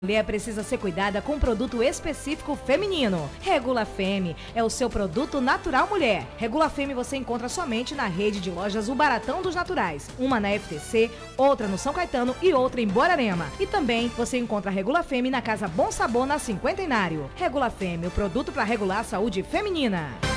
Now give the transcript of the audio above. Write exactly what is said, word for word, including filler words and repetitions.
Mulher precisa ser cuidada com um produto específico feminino. Regula Femme é o seu produto natural mulher. Regula Femme você encontra somente na rede de lojas O Baratão dos Naturais. Uma na F T C, outra no São Caetano e outra em Borarema. E também você encontra a Regula Femme na Casa Bom Sabor, na Cinquentenário. Regula Femme, o produto para regular a saúde feminina.